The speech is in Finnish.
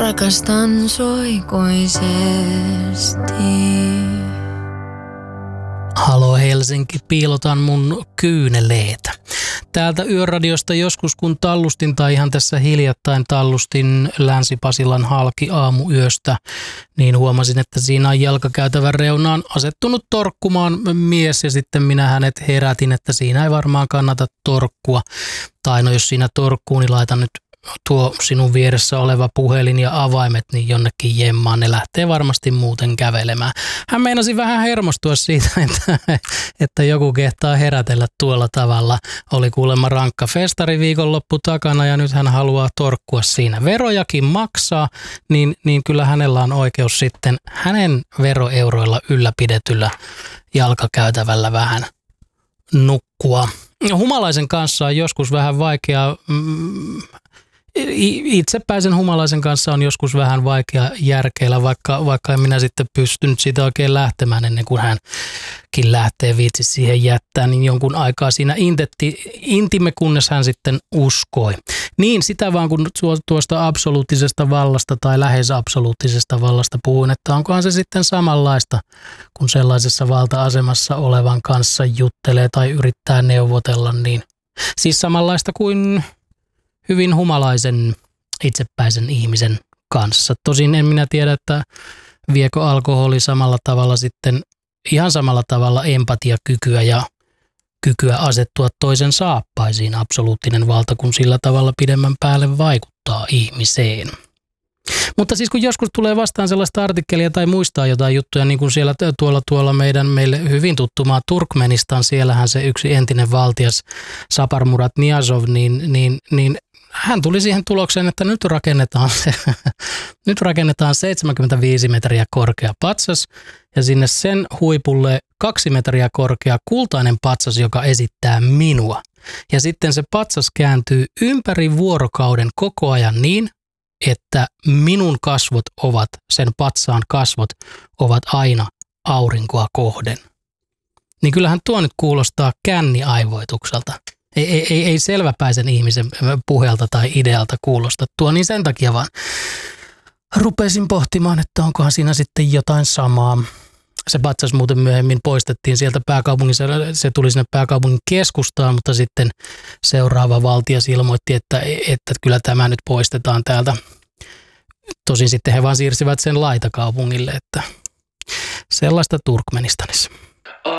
Rakastan sua ikuisesti. Halo Helsinki, piilotan mun kyyneleitä. Täältä Yöradiosta joskus kun tallustin tai ihan tässä hiljattain tallustin Länsi-Pasilan halki aamuyöstä, niin huomasin, että siinä on jalkakäytävän reunaan asettunut torkkumaan mies ja sitten minä hänet herätin, että siinä ei varmaan kannata torkkua. Tai no jos siinä torkkuu, niin laita nyt tuo sinun vieressä oleva puhelin ja avaimet niin jonnekin jemmaan, ne lähtee varmasti muuten kävelemään. Hän meinasi vähän hermostua siitä, että joku kehtaa herätellä tuolla tavalla. Oli kuulemma rankka festari viikonloppu takana ja nyt hän haluaa torkkua siinä. Verojakin maksaa, niin kyllä hänellä on oikeus sitten hänen veroeuroilla ylläpidetyllä jalkakäytävällä vähän nukkua. Humalaisen kanssa on joskus vähän vaikeaa. Itsepäisen humalaisen kanssa on joskus vähän vaikea järkeillä, vaikka en minä sitten pystynyt siitä oikein lähtemään ennen kuin hänkin lähtee viitsi siihen jättää, niin jonkun aikaa siinä intimme, kunnes hän sitten uskoi. Niin sitä vaan kun tuosta absoluuttisesta vallasta tai lähes absoluuttisesta vallasta puhuin, että onkohan se sitten samanlaista, kun sellaisessa valta-asemassa olevan kanssa juttelee tai yrittää neuvotella, niin siis samanlaista kuin hyvin humalaisen itsepäisen ihmisen kanssa. Tosin en minä tiedä, että viekö alkoholi samalla tavalla sitten ihan samalla tavalla empatiakykyä ja kykyä asettua toisen saappaisiin absoluuttinen valta, kun sillä tavalla pidemmän päälle vaikuttaa ihmiseen. Mutta siis kun joskus tulee vastaan sellaista artikkelia tai muistaa jotain juttuja, niin kuin siellä tuolla meille hyvin tuttu maa Turkmenistan, siellähän se yksi entinen valtias Saparmurat Niyazov, niin hän tuli siihen tulokseen, että nyt rakennetaan 75 metriä korkea patsas ja sinne sen huipulle 2 metriä korkea kultainen patsas, joka esittää minua. Ja sitten se patsas kääntyy ympäri vuorokauden koko ajan niin, että minun sen patsaan kasvot ovat aina aurinkoa kohden. Niin kyllähän tuo nyt kuulostaa känniaivoitukselta. Ei selväpäisen ihmisen puheelta tai idealta kuulosta tuo, niin sen takia vaan rupesin pohtimaan, että onkohan siinä sitten jotain samaa. Se patsas muuten myöhemmin poistettiin sieltä pääkaupungissa, se tuli sinne pääkaupungin keskustaan, mutta sitten seuraava valtias ilmoitti, että kyllä tämä nyt poistetaan täältä. Tosin sitten he vaan siirsivät sen laitakaupungille, että sellaista Turkmenistanissa.